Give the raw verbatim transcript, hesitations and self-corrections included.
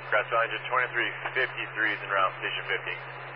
Grass Valley, twenty-three fifty-three is en route, station fifty.